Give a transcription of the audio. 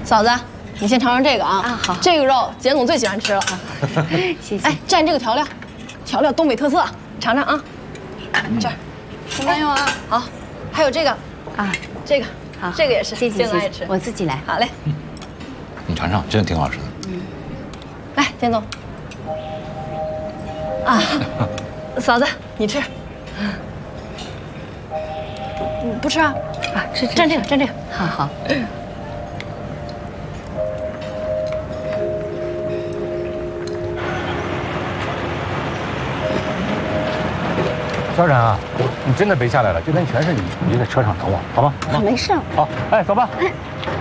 嫂子，你先尝尝这个啊。 啊，好， 这个肉简总最喜欢吃了。 谢谢。 哎，蘸这个调料，调料东北特色，尝尝啊。这儿，吃饭用啊。好，还有这个啊， 这个， 好， 这个也是， 谢谢爱吃。 我自己来。 好嘞。 你尝尝，真的挺好吃的。 来，简总。啊，嫂子，你吃。你不吃啊？ 啊，吃， 蘸这个，蘸这个。 好好。 小冉啊，你真的别下来了，这边全是你，你就在车上等我，好吧？ 没事。 好，哎，走吧。